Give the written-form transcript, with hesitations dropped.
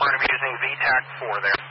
we're going to be using VTAC 4 there.